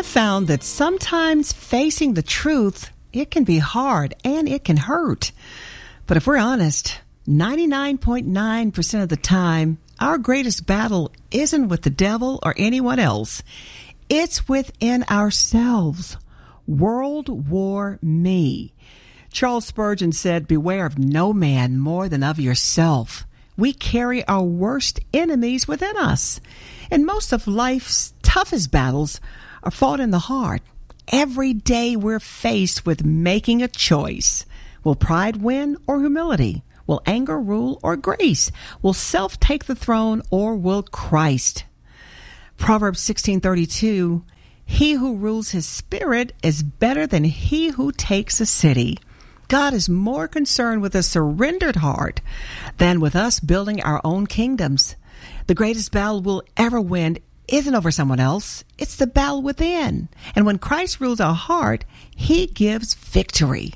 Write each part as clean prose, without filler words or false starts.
found that sometimes facing the truth, it can be hard and it can hurt. But if we're honest, 99.9% of the time, our greatest battle isn't with the devil or anyone else. It's within ourselves. World War Me. Charles Spurgeon said, "Beware of no man more than of yourself." We carry our worst enemies within us. And most of life's toughest battles are fought in the heart. Every day we're faced with making a choice. Will pride win or humility? Will anger rule or grace? Will self take the throne or will Christ? Proverbs 16:32, he who rules his spirit is better than he who takes a city. God is more concerned with a surrendered heart than with us building our own kingdoms. The greatest battle we'll ever win isn't over someone else. It's the battle within. And when Christ rules our heart, he gives victory.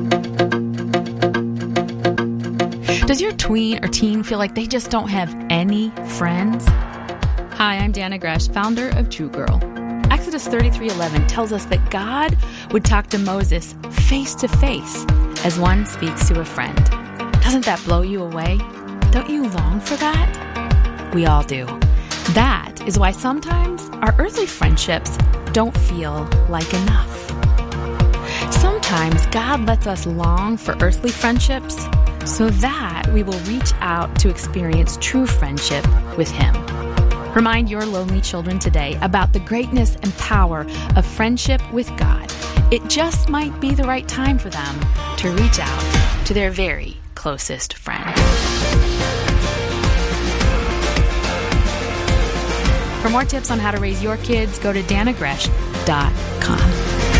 Does your tween or teen feel like they just don't have any friends? Hi, I'm Dana Gresh, founder of True Girl. Exodus 33:11 tells us that God would talk to Moses face to face as one speaks to a friend. Doesn't that blow you away? Don't you long for that? We all do. That is why sometimes our earthly friendships don't feel like enough. Sometimes God lets us long for earthly friendships so that we will reach out to experience true friendship with Him. Remind your lonely children today about the greatness and power of friendship with God. It just might be the right time for them to reach out to their very closest friend. For more tips on how to raise your kids, go to danagresh.com.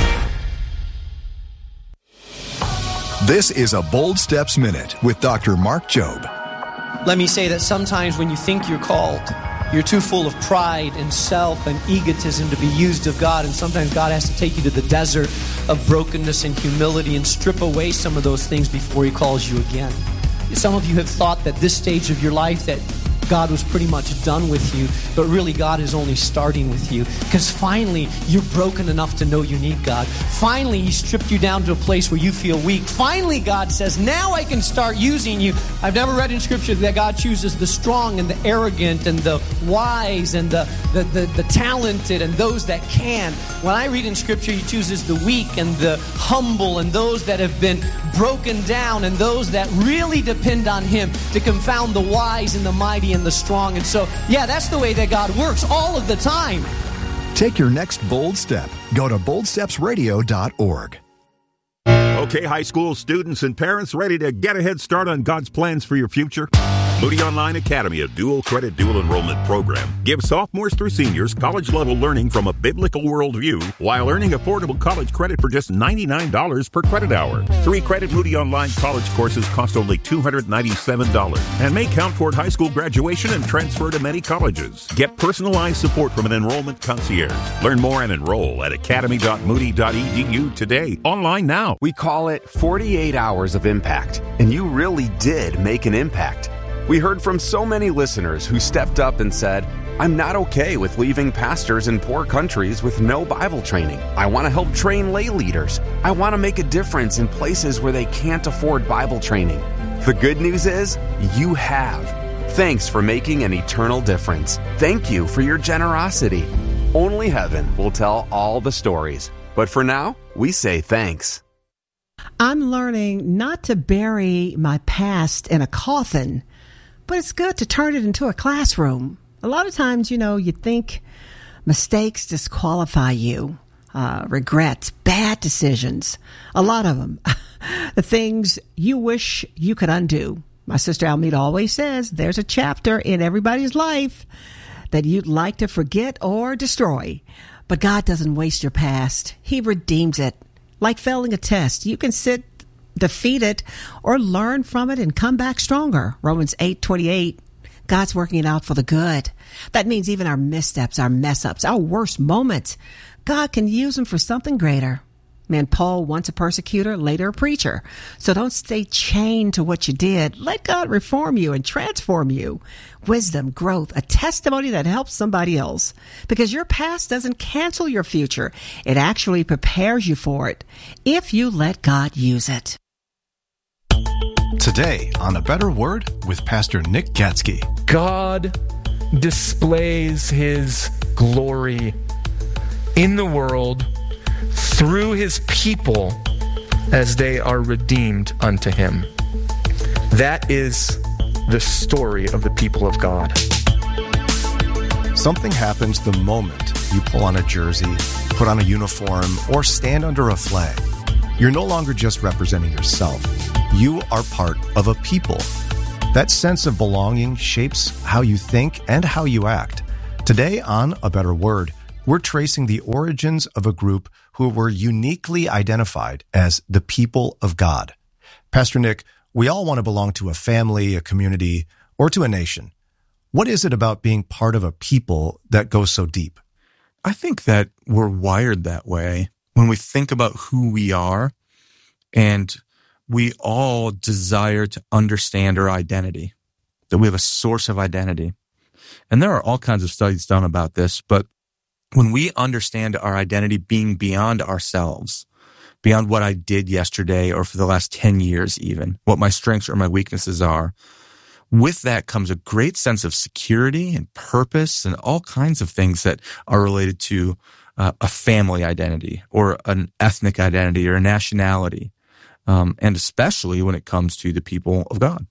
This is a Bold Steps Minute with Dr. Mark Jobe. Let me say that sometimes when you think you're called, you're too full of pride and self and egotism to be used of God, and sometimes God has to take you to the desert of brokenness and humility and strip away some of those things before He calls you again. Some of you have thought that this stage of your life that God was pretty much done with you, but really God is only starting with you, because finally you're broken enough to know you need God. Finally He stripped you down to a place where you feel weak. Finally God says, now I can start using you. I've never read in Scripture that God chooses the strong and the arrogant and the wise and the talented and those that can. When I read in Scripture, He chooses the weak and the humble and those that have been broken down and those that really depend on Him to confound the wise and the mighty and the strong. And so, yeah, that's the way that God works all of the time. Take your next bold step. Go to boldstepsradio.org. Okay, high school students and parents ready to get a head start on God's plans for your future? Moody Online Academy, a dual credit, dual enrollment program, gives sophomores through seniors college-level learning from a biblical worldview while earning affordable college credit for just $99 per credit hour. 3-credit Moody Online college courses cost only $297 and may count toward high school graduation and transfer to many colleges. Get personalized support from an enrollment concierge. Learn more and enroll at academy.moody.edu today. Online now. We call it 48 hours of impact, and you really did make an impact. We heard from so many listeners who stepped up and said, I'm not okay with leaving pastors in poor countries with no Bible training. I want to help train lay leaders. I want to make a difference in places where they can't afford Bible training. The good news is, you have. Thanks for making an eternal difference. Thank you for your generosity. Only heaven will tell all the stories. But for now, we say thanks. I'm learning not to bury my past in a coffin, but it's good to turn it into a classroom. A lot of times, you think mistakes disqualify you, regrets, bad decisions, a lot of them, the things you wish you could undo. My sister Almeda always says there's a chapter in everybody's life that you'd like to forget or destroy. But God doesn't waste your past. He redeems it. Like failing a test, you can sit defeated or learn from it and come back stronger. Romans 8:28. God's working it out for the good. That means even our missteps, our mess ups, our worst moments, God can use them for something greater. Man, Paul, once a persecutor, later a preacher. So don't stay chained to what you did. Let God reform you and transform you. Wisdom, growth, a testimony that helps somebody else. Because your past doesn't cancel your future. It actually prepares you for it if you let God use it. Today on A Better Word with Pastor Nick Gatsky. God displays his glory in the world through his people as they are redeemed unto him. That is the story of the people of God. Something happens the moment you pull on a jersey, put on a uniform, or stand under a flag. You're no longer just representing yourself. You are part of a people. That sense of belonging shapes how you think and how you act. Today on A Better Word, we're tracing the origins of a group who were uniquely identified as the people of God. Pastor Nick, we all want to belong to a family, a community, or to a nation. What is it about being part of a people that goes so deep? I think that we're wired that way when we think about who we are, and we all desire to understand our identity, that we have a source of identity. And there are all kinds of studies done about this, but when we understand our identity being beyond ourselves, beyond what I did yesterday or for the last 10 years even, what my strengths or my weaknesses are, with that comes a great sense of security and purpose and all kinds of things that are related to a family identity or an ethnic identity or a nationality, and especially when it comes to the people of God.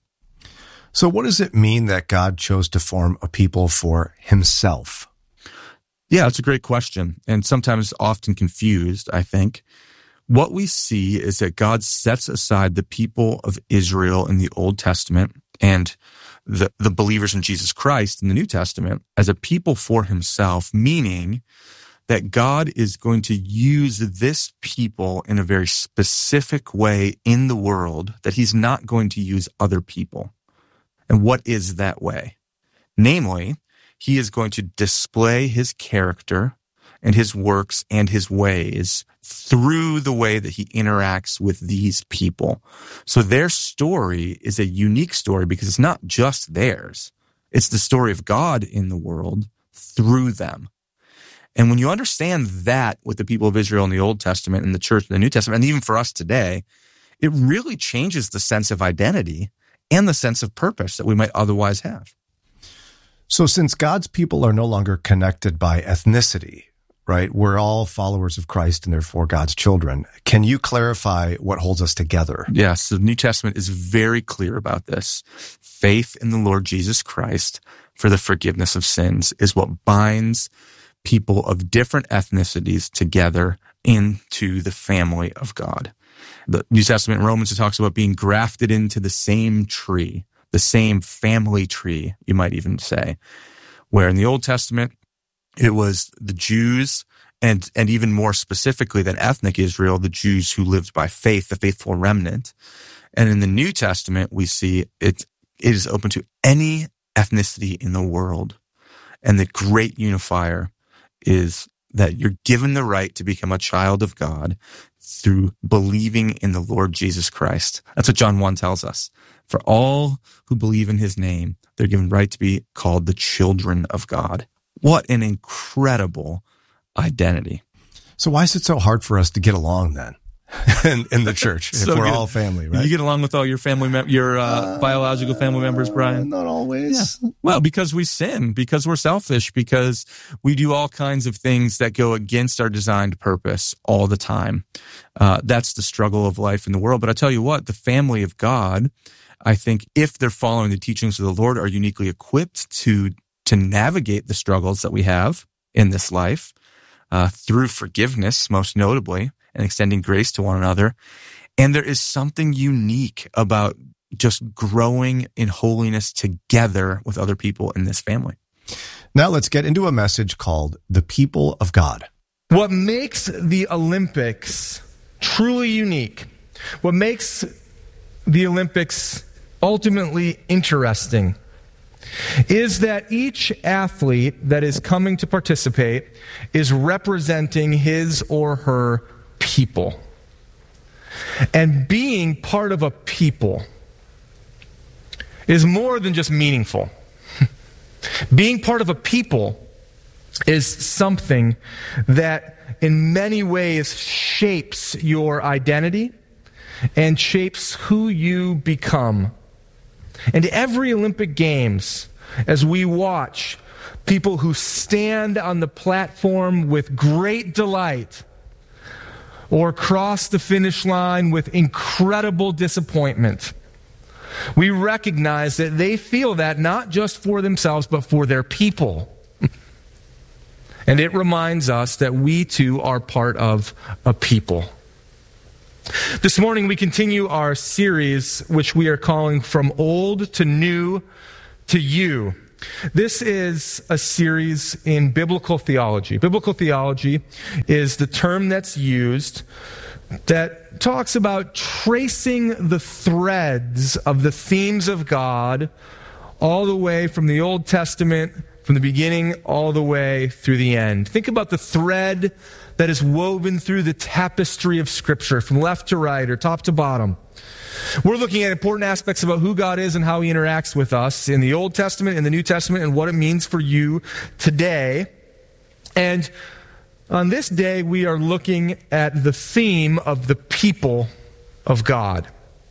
So what does it mean that God chose to form a people for himself? Yeah, that's a great question, and sometimes often confused, I think. What we see is that God sets aside the people of Israel in the Old Testament and the believers in Jesus Christ in the New Testament as a people for himself, meaning that God is going to use this people in a very specific way in the world, that he's not going to use other people. And what is that way? Namely, he is going to display his character and his works and his ways through the way that he interacts with these people. So their story is a unique story because it's not just theirs. It's the story of God in the world through them. And when you understand that with the people of Israel in the Old Testament and the church in the New Testament, and even for us today, it really changes the sense of identity and the sense of purpose that we might otherwise have. So since God's people are no longer connected by ethnicity, right? We're all followers of Christ and therefore God's children. Can you clarify what holds us together? Yes, the New Testament is very clear about this. Faith in the Lord Jesus Christ for the forgiveness of sins is what binds people of different ethnicities together into the family of God. The New Testament in Romans, it talks about being grafted into the same tree, the same family tree, you might even say, where in the Old Testament, it was the Jews, and even more specifically than ethnic Israel, the Jews who lived by faith, the faithful remnant. And in the New Testament, we see it is open to any ethnicity in the world. And the great unifier is that you're given the right to become a child of God through believing in the Lord Jesus Christ. That's what John 1 tells us. For all who believe in his name, they're given right to be called the children of God. What an incredible identity. So why is it so hard for us to get along then in the church if we're all family, right? You get along with all your family, biological family members, Brian? Not always. Yeah. Well, because we sin, because we're selfish, because we do all kinds of things that go against our designed purpose all the time. That's the struggle of life in the world. But I tell you what, the family of God, I think if they're following the teachings of the Lord, are uniquely equipped to navigate the struggles that we have in this life through forgiveness, most notably, and extending grace to one another. And there is something unique about just growing in holiness together with other people in this family. Now let's get into a message called The People of God. What makes the Olympics truly unique, what makes the Olympics ultimately interesting, is that each athlete that is coming to participate is representing his or her people. And being part of a people is more than just meaningful. Being part of a people is something that in many ways shapes your identity and shapes who you become. And every Olympic Games, as we watch people who stand on the platform with great delight or cross the finish line with incredible disappointment, we recognize that they feel that not just for themselves, but for their people. And it reminds us that we too are part of a people. This morning we continue our series, which we are calling From Old to New to You. This is a series in biblical theology. Biblical theology is the term that's used that talks about tracing the threads of the themes of God all the way from the Old Testament, from the beginning all the way through the end. Think about the thread that is woven through the tapestry of Scripture from left to right or top to bottom. We're looking at important aspects about who God is and how He interacts with us in the Old Testament and the New Testament and what it means for you today. And on this day, we are looking at the theme of the people of God.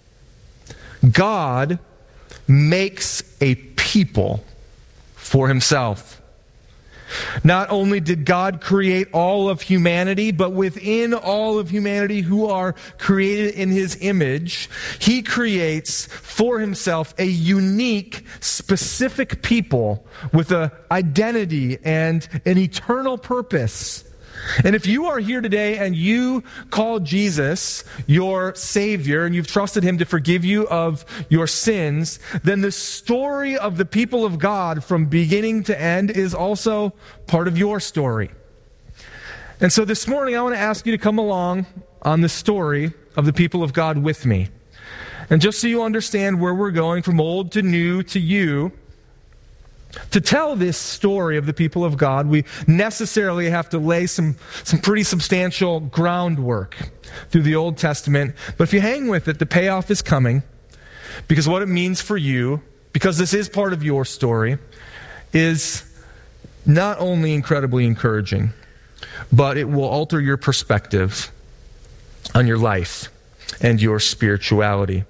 God makes a people for Himself. Not only did God create all of humanity, but within all of humanity who are created in His image, He creates for Himself a unique, specific people with an identity and an eternal purpose. And if you are here today and you call Jesus your Savior and you've trusted Him to forgive you of your sins, then the story of the people of God from beginning to end is also part of your story. And so this morning I want to ask you to come along on the story of the people of God with me. And just so you understand where we're going from old to new to you, to tell this story of the people of God, we necessarily have to lay some pretty substantial groundwork through the Old Testament. But if you hang with it, the payoff is coming, because what it means for you, because this is part of your story, is not only incredibly encouraging, but it will alter your perspective on your life and your spirituality.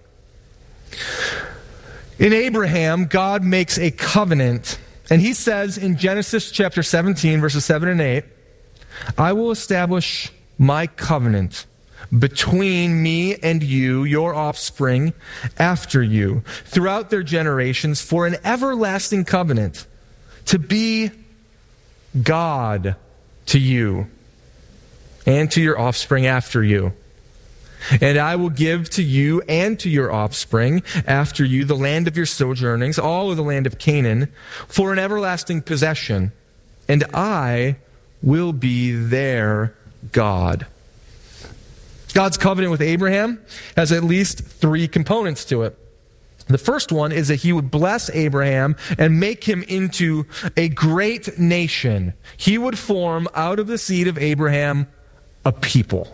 In Abraham, God makes a covenant, and He says in Genesis chapter 17, verses 7 and 8, I will establish my covenant between me and you, your offspring, after you, throughout their generations, for an everlasting covenant, to be God to you and to your offspring after you. And I will give to you and to your offspring after you the land of your sojournings, all of the land of Canaan, for an everlasting possession, and I will be their God. God's covenant with Abraham has at least three components to it. The first one is that He would bless Abraham and make him into a great nation. He would form out of the seed of Abraham a people.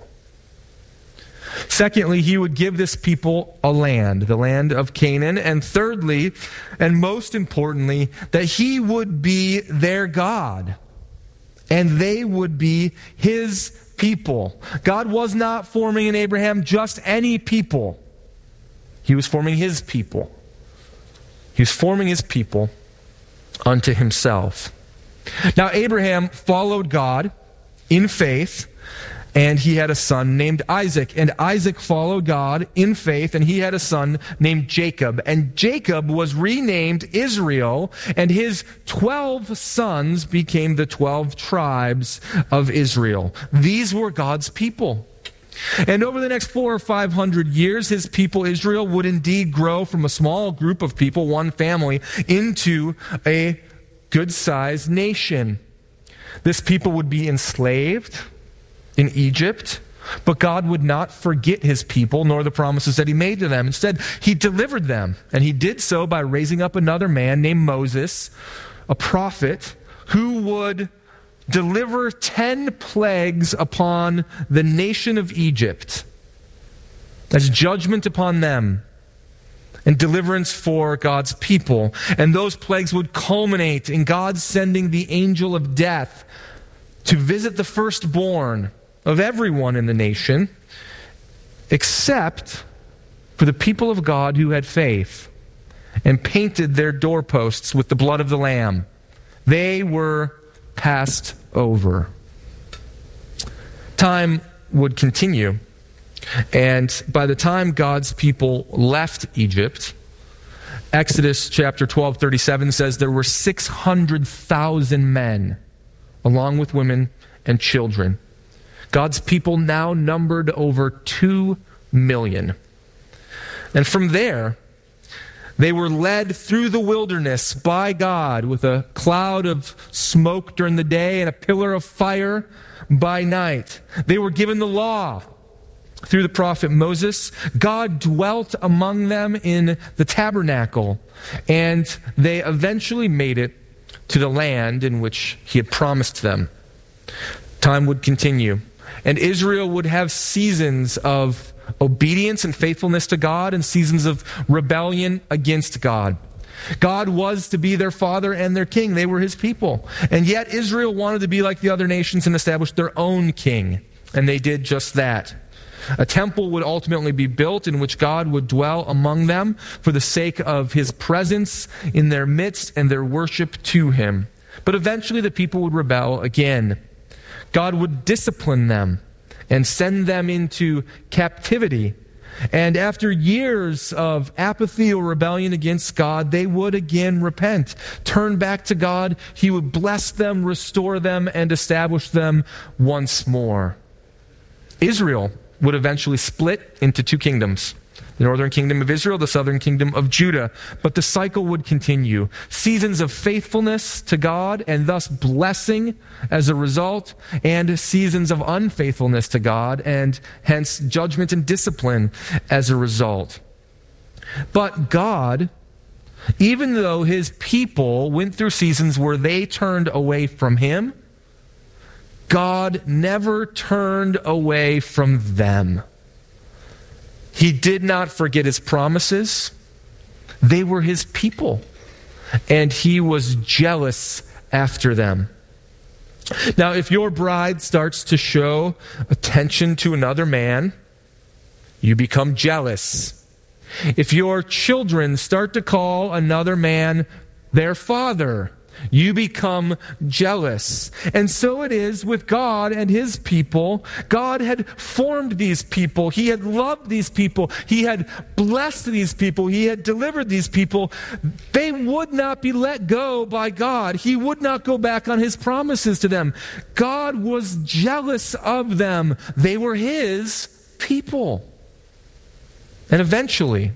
Secondly, He would give this people a land, the land of Canaan. And thirdly, and most importantly, that He would be their God, and they would be His people. God was not forming in Abraham just any people. He was forming His people. He was forming His people unto Himself. Now, Abraham followed God in faith, and he had a son named Isaac. And Isaac followed God in faith, and he had a son named Jacob. And Jacob was renamed Israel, and his 12 sons became the 12 tribes of Israel. These were God's people. And over the next 400 or 500 years, His people Israel would indeed grow from a small group of people, one family, into a good-sized nation. This people would be enslaved in Egypt, but God would not forget His people nor the promises that He made to them. Instead, He delivered them, and He did so by raising up another man named Moses, a prophet, who would deliver 10 plagues upon the nation of Egypt. as judgment upon them and deliverance for God's people. And those plagues would culminate in God sending the angel of death to visit the firstborn of everyone in the nation, except for the people of God who had faith and painted their doorposts with the blood of the Lamb. They were passed over. Time would continue, and by the time God's people left Egypt, Exodus chapter 12:37 says there were 600,000 men, along with women and children. God's people now numbered over 2 million. And from there, they were led through the wilderness by God with a cloud of smoke during the day and a pillar of fire by night. They were given the law through the prophet Moses. God dwelt among them in the tabernacle, and they eventually made it to the land in which he had promised them. Time would continue, and Israel would have seasons of obedience and faithfulness to God and seasons of rebellion against God. God was to be their father and their king. They were his people. And yet Israel wanted to be like the other nations and establish their own king. And they did just that. A temple would ultimately be built in which God would dwell among them for the sake of his presence in their midst and their worship to him. But eventually the people would rebel again. God would discipline them and send them into captivity. And after years of apathy or rebellion against God, they would again repent, turn back to God. He would bless them, restore them, and establish them once more. Israel would eventually split into two kingdoms. The northern kingdom of Israel, the southern kingdom of Judah. But the cycle would continue. Seasons of faithfulness to God and thus blessing as a result, and seasons of unfaithfulness to God and hence judgment and discipline as a result. But God, even though his people went through seasons where they turned away from him, God never turned away from them. He did not forget his promises. They were his people, and he was jealous after them. Now, if your bride starts to show attention to another man, you become jealous. If your children start to call another man their father, you become jealous. And so it is with God and his people. God had formed these people. He had loved these people. He had blessed these people. He had delivered these people. They would not be let go by God. He would not go back on his promises to them. God was jealous of them. They were his people. And eventually,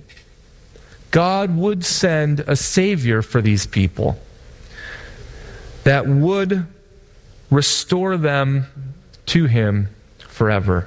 God would send a Savior for these people that would restore them to him forever.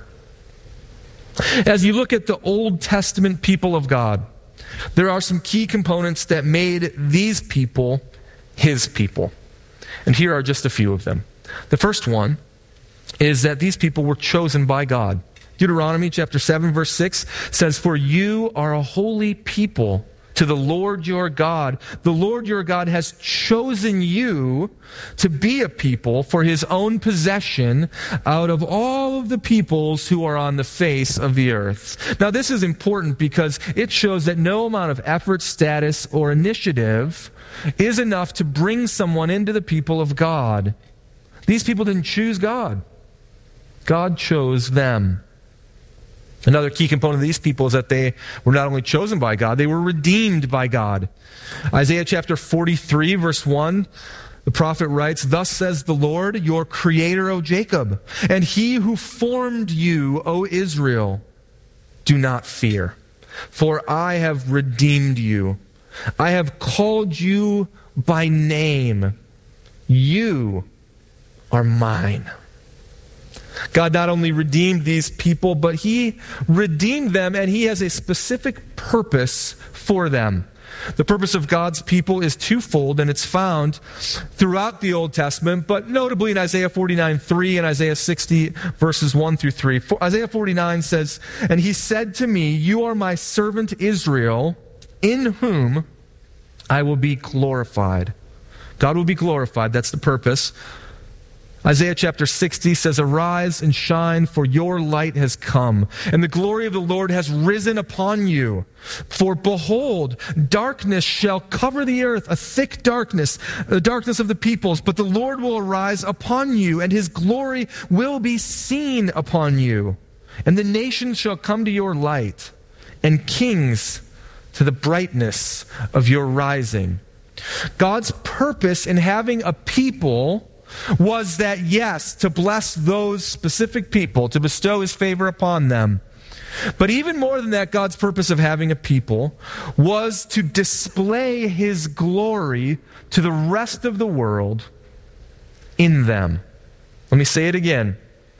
As you look at the Old Testament people of God, there are some key components that made these people his people. And here are just a few of them. The first one is that these people were chosen by God. Deuteronomy chapter 7 verse 6 says, "For you are a holy people to the Lord your God. The Lord your God has chosen you to be a people for his own possession out of all of the peoples who are on the face of the earth." Now this is important because it shows that no amount of effort, status, or initiative is enough to bring someone into the people of God. These people didn't choose God. God chose them. Another key component of these people is that they were not only chosen by God, they were redeemed by God. Isaiah chapter 43 verse 1, the prophet writes, "Thus says the Lord, your creator, O Jacob, and he who formed you, O Israel, do not fear, for I have redeemed you. I have called you by name. You are mine." God not only redeemed these people, but he redeemed them, and he has a specific purpose for them. The purpose of God's people is twofold, and it's found throughout the Old Testament, but notably in Isaiah 49:3 and Isaiah 60, verses 1 through 3. Isaiah 49 says, "And he said to me, you are my servant Israel, in whom I will be glorified." God will be glorified. That's the purpose. Isaiah chapter 60 says, "Arise and shine, for your light has come, and the glory of the Lord has risen upon you. For behold, darkness shall cover the earth, a thick darkness, the darkness of the peoples. But the Lord will arise upon you, and his glory will be seen upon you. And the nations shall come to your light, and kings to the brightness of your rising." God's purpose in having a people was that, yes, to bless those specific people, to bestow his favor upon them. But even more than that, God's purpose of having a people was to display his glory to the rest of the world in them. Let me say it again.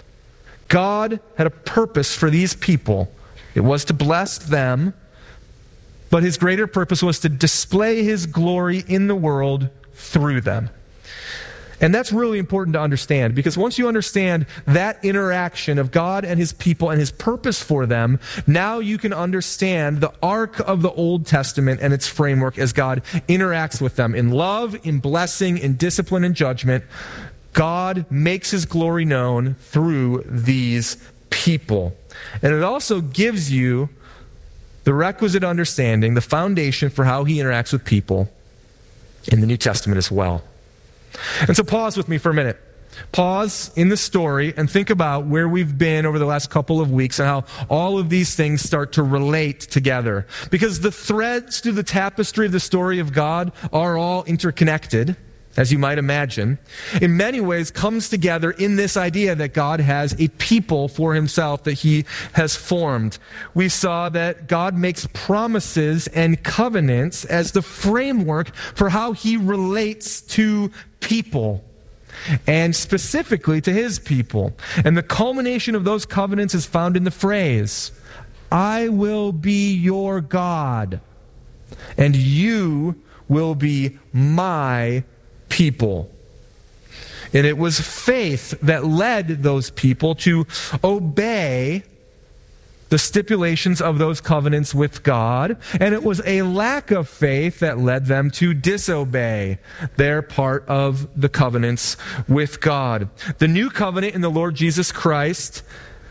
God had a purpose for these people. It was to bless them, but his greater purpose was to display his glory in the world through them. And that's really important to understand, because once you understand that interaction of God and his people and his purpose for them, now you can understand the arc of the Old Testament and its framework as God interacts with them in love, in blessing, in discipline, and judgment. God makes his glory known through these people. And it also gives you the requisite understanding, the foundation for how he interacts with people in the New Testament as well. And so pause with me for a minute. Pause in the story and think about where we've been over the last couple of weeks and how all of these things start to relate together. Because the threads through the tapestry of the story of God are all interconnected, as you might imagine. In many ways comes together in this idea that God has a people for himself that he has formed. We saw that God makes promises and covenants as the framework for how he relates to people, and specifically to his people. And the culmination of those covenants is found in the phrase, "I will be your God, and you will be my people." And it was faith that led those people to obey the stipulations of those covenants with God, and it was a lack of faith that led them to disobey their part of the covenants with God. The new covenant in the Lord Jesus Christ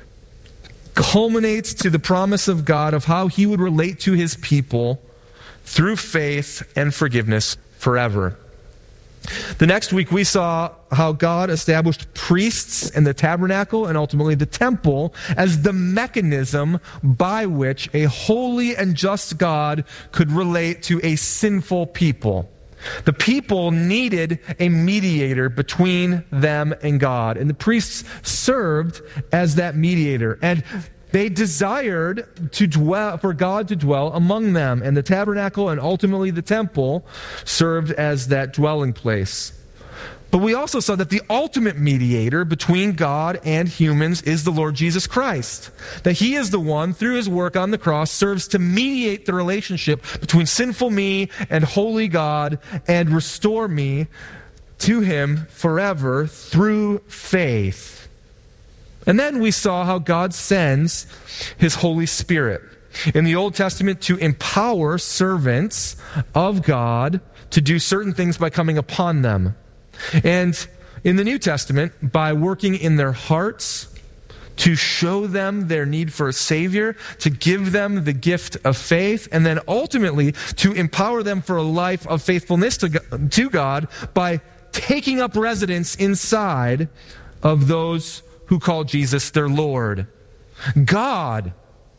culminates to the promise of God of how he would relate to his people through faith and forgiveness forever. The next week we saw how God established priests in the tabernacle and ultimately the temple as the mechanism by which a holy and just God could relate to a sinful people. The people needed a mediator between them and God, and the priests served as that mediator. And they desired for God to dwell among them, and the tabernacle and ultimately the temple served as that dwelling place. But we also saw that the ultimate mediator between God and humans is the Lord Jesus Christ. That he is the one, through his work on the cross, serves to mediate the relationship between sinful me and holy God and restore me to him forever through faith. And then we saw how God sends his Holy Spirit in the Old Testament to empower servants of God to do certain things by coming upon them. And in the New Testament, by working in their hearts to show them their need for a Savior, to give them the gift of faith, and then ultimately to empower them for a life of faithfulness to God by taking up residence inside of those who call Jesus their Lord. God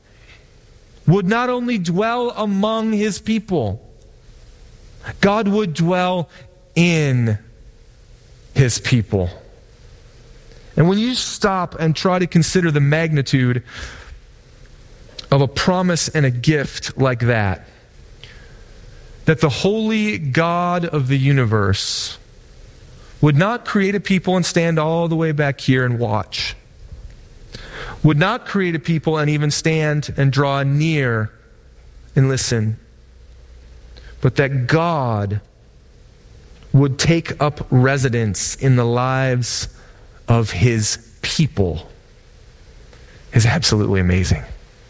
would not only dwell among his people, God would dwell in his people. And when you stop and try to consider the magnitude of a promise and a gift like that the holy God of the universe would not create a people and stand all the way back here and watch, would not create a people and even stand and draw near and listen, but that God would take up residence in the lives of his people is absolutely amazing.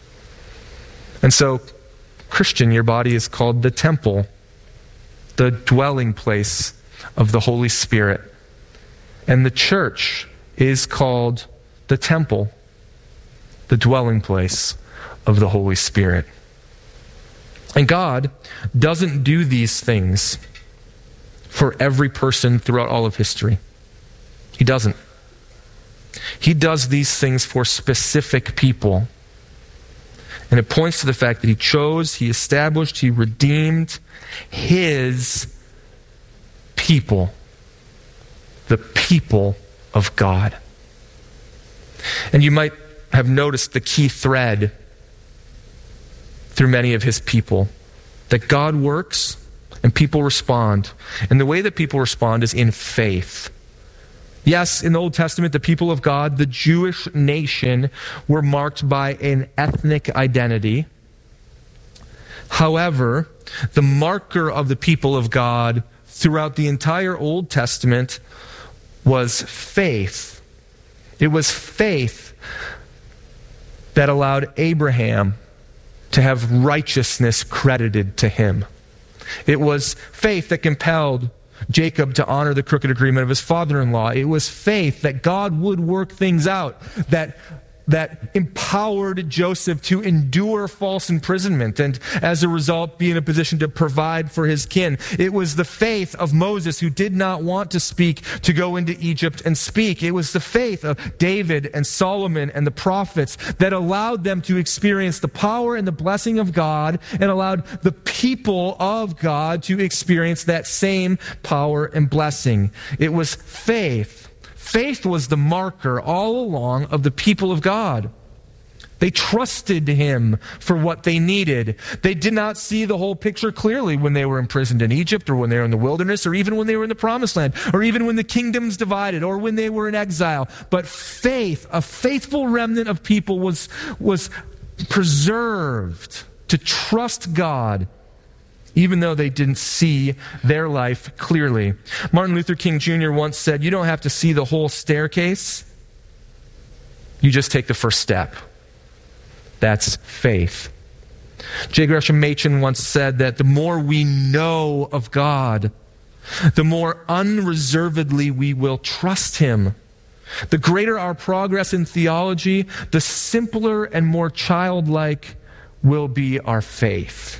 And so, Christian, your body is called the temple, the dwelling place of the Holy Spirit. And the church is called the temple, the dwelling place of the Holy Spirit. And God doesn't do these things for every person throughout all of history. He doesn't. He does these things for specific people. And it points to the fact that he chose, he established, he redeemed his people, the people of God. And you might have noticed the key thread through many of his people, that God works and people respond. And the way that people respond is in faith. Yes, in the Old Testament, the people of God, the Jewish nation, were marked by an ethnic identity. However, the marker of the people of God throughout the entire Old Testament was faith. It was faith that allowed Abraham to have righteousness credited to him. It was faith that compelled Jacob to honor the crooked agreement of his father-in-law. It was faith that God would work things out, that empowered Joseph to endure false imprisonment and as a result be in a position to provide for his kin. It was the faith of Moses, who did not want to speak, to go into Egypt and speak. It was the faith of David and Solomon and the prophets that allowed them to experience the power and the blessing of God and allowed the people of God to experience that same power and blessing. It was faith. Faith was the marker all along of the people of God. They trusted him for what they needed. They did not see the whole picture clearly when they were imprisoned in Egypt, or when they were in the wilderness, or even when they were in the promised land, or even when the kingdoms divided, or when they were in exile. But faith, a faithful remnant of people was preserved to trust God, even though they didn't see their life clearly. Martin Luther King Jr. once said, "You don't have to see the whole staircase. You just take the first step." That's faith. J. Gresham Machen once said that the more we know of God, the more unreservedly we will trust him. The greater our progress in theology, the simpler and more childlike will be our faith.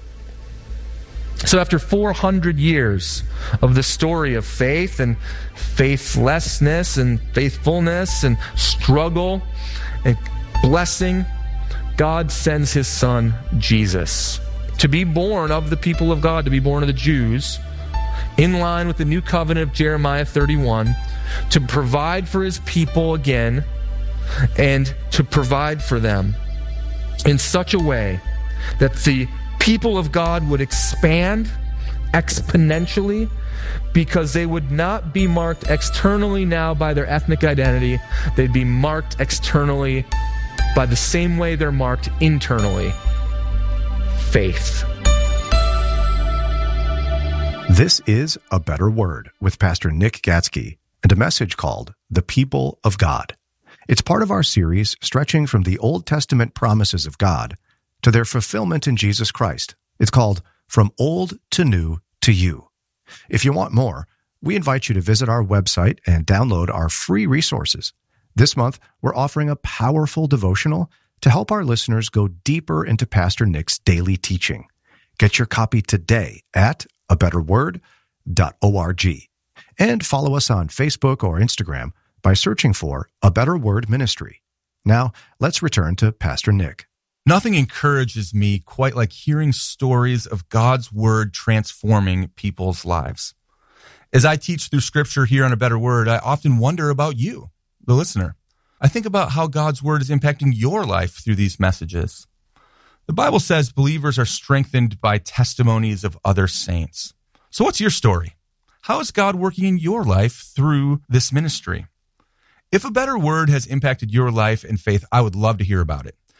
So after 400 years of the story of faith and faithlessness and faithfulness and struggle and blessing, God sends his son, Jesus, to be born of the people of God, to be born of the Jews, in line with the new covenant of Jeremiah 31, to provide for his people again and to provide for them in such a way that the people of God would expand exponentially, because they would not be marked externally now by their ethnic identity. They'd be marked externally by the same way they're marked internally: faith. This is A Better Word with Pastor Nick Gatzke and a message called The People of God. It's part of our series stretching from the Old Testament promises of God to their fulfillment in Jesus Christ. It's called From Old to New to You. If you want more, we invite you to visit our website and download our free resources. This month, we're offering a powerful devotional to help our listeners go deeper into Pastor Nick's daily teaching. Get your copy today at abetterword.org. And follow us on Facebook or Instagram by searching for A Better Word Ministry. Now, let's return to Pastor Nick. Nothing encourages me quite like hearing stories of God's Word transforming people's lives. As I teach through Scripture here on A Better Word, I often wonder about you, the listener. I think about how God's Word is impacting your life through these messages. The Bible says believers are strengthened by testimonies of other saints. So what's your story? How is God working in your life through this ministry? If A Better Word has impacted your life and faith, I would love to hear about it.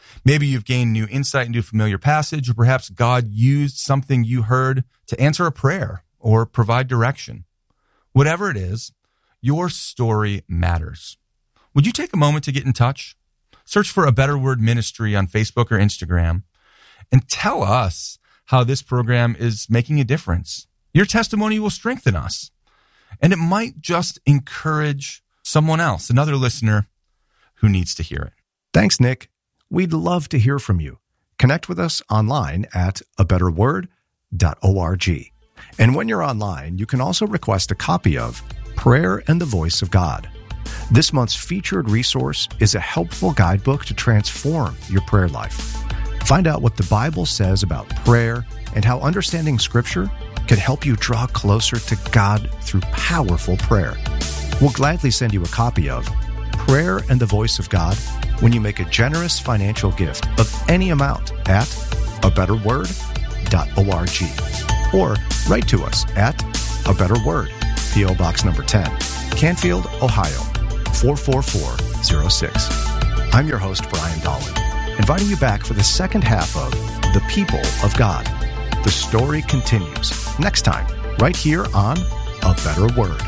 Maybe you've gained new insight into a familiar passage, or perhaps God used something you heard to answer a prayer or provide direction. Whatever it is, your story matters. Would you take a moment to get in touch? Search for A Better Word Ministry on Facebook or Instagram and tell us how this program is making a difference. Your testimony will strengthen us, and it might just encourage someone else, another listener who needs to hear it. Thanks, Nick. We'd love to hear from you. Connect with us online at abetterword.org. And when you're online, you can also request a copy of Prayer and the Voice of God. This month's featured resource is a helpful guidebook to transform your prayer life. Find out what the Bible says about prayer and how understanding Scripture can help you draw closer to God through powerful prayer. We'll gladly send you a copy of Prayer and the Voice of God when you make a generous financial gift of any amount at abetterword.org, or write to us at A Better Word, P.O. Box number 10, Canfield, Ohio, 44406. I'm your host, Brian Dolan, inviting you back for the second half of The People of God. The story continues next time, right here on A Better Word.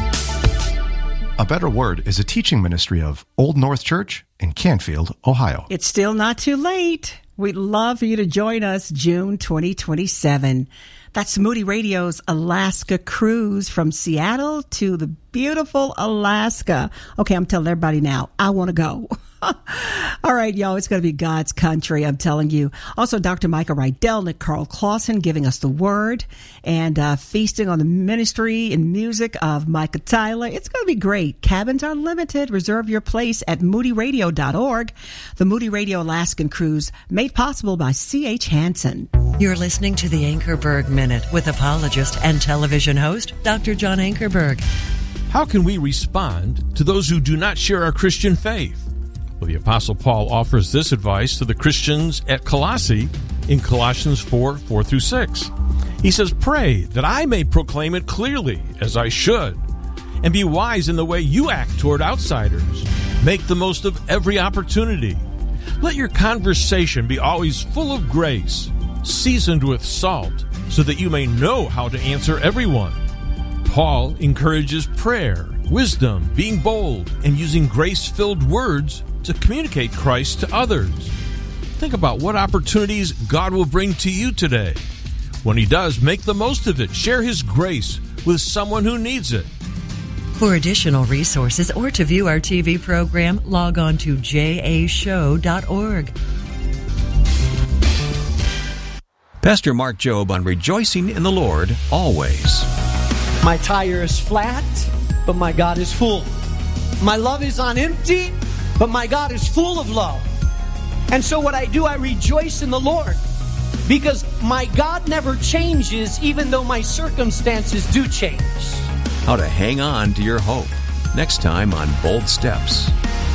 A Better Word is a teaching ministry of Old North Church in Canfield, Ohio. It's still not too late. We'd love for you to join us June 2027. That's Moody Radio's Alaska Cruise from Seattle to the beautiful Alaska. Okay, I'm telling everybody now, I want to go. All right, y'all, it's going to be God's country, I'm telling you. Also, Dr. Micah Rydell, Nick Carl Clausen giving us the word, and feasting on the ministry and music of Micah Tyler. It's going to be great. Cabins are limited. Reserve your place at moodyradio.org. The Moody Radio Alaskan Cruise, made possible by C.H. Hansen. You're listening to the Ankerberg Minute with apologist and television host, Dr. John Ankerberg. How can we respond to those who do not share our Christian faith? Well, the Apostle Paul offers this advice to the Christians at Colossae in Colossians 4:4-6. He says, "Pray that I may proclaim it clearly as I should, and be wise in the way you act toward outsiders. Make the most of every opportunity. Let your conversation be always full of grace, seasoned with salt, so that you may know how to answer everyone." Paul encourages prayer, wisdom, being bold, and using grace-filled words to communicate Christ to others. Think about what opportunities God will bring to you today. When He does, make the most of it. Share His grace with someone who needs it. For additional resources or to view our TV program, log on to jashow.org. Pastor Mark Jobe on Rejoicing in the Lord Always. My tire is flat, but my God is full. My love is on empty, but my God is full of love. And so what I do, I rejoice in the Lord, because my God never changes, even though my circumstances do change. How to hang on to your hope. Next time on Bold Steps.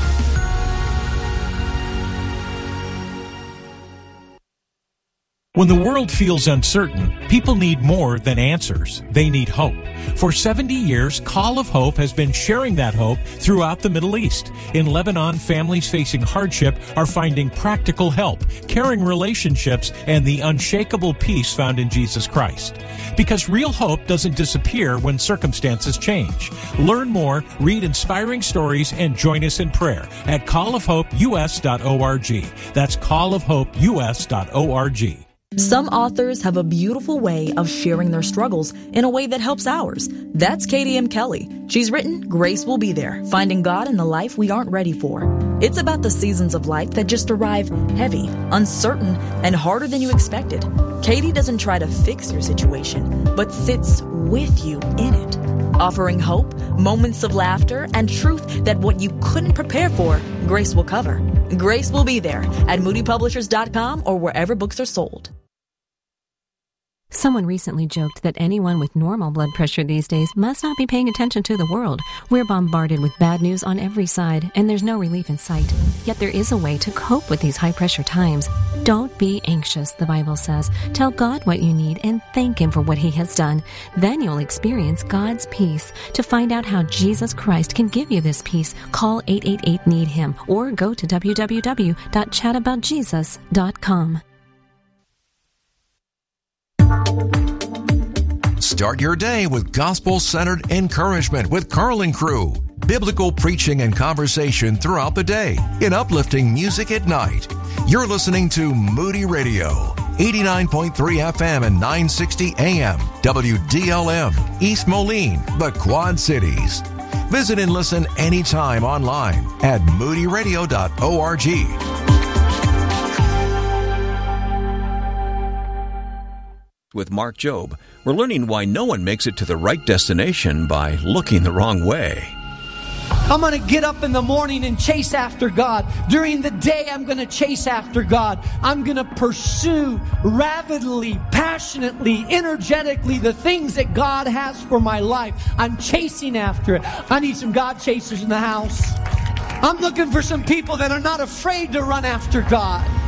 When the world feels uncertain, people need more than answers. They need hope. For 70 years, Call of Hope has been sharing that hope throughout the Middle East. In Lebanon, families facing hardship are finding practical help, caring relationships, and the unshakable peace found in Jesus Christ. Because real hope doesn't disappear when circumstances change. Learn more, read inspiring stories, and join us in prayer at callofhopeus.org. That's callofhopeus.org. Some authors have a beautiful way of sharing their struggles in a way that helps ours. That's Katie M. Kelly. She's written Grace Will Be There, Finding God in the Life We Aren't Ready For. It's about the seasons of life that just arrive heavy, uncertain, and harder than you expected. Katie doesn't try to fix your situation, but sits with you in it, offering hope, moments of laughter, and truth that what you couldn't prepare for, Grace will cover. Grace Will Be There at moodypublishers.com or wherever books are sold. Someone recently joked that anyone with normal blood pressure these days must not be paying attention to the world. We're bombarded with bad news on every side, and there's no relief in sight. Yet there is a way to cope with these high-pressure times. Don't be anxious, the Bible says. Tell God what you need and thank Him for what He has done. Then you'll experience God's peace. To find out how Jesus Christ can give you this peace, call 888-NEED-HIM or go to www.chataboutjesus.com. Start your day with gospel-centered encouragement with Carl and Crew. Biblical preaching and conversation throughout the day in uplifting music at night. You're listening to Moody Radio, 89.3 FM and 960 AM, WDLM, East Moline, the Quad Cities. Visit and listen anytime online at moodyradio.org. With Mark Jobe, we're learning why no one makes it to the right destination by looking the wrong way. I'm going to get up in the morning and chase after God. During the day, I'm going to chase after God. I'm going to pursue rapidly, passionately, energetically the things that God has for my life. I'm chasing after it. I need some God chasers in the house. I'm looking for some people that are not afraid to run after God.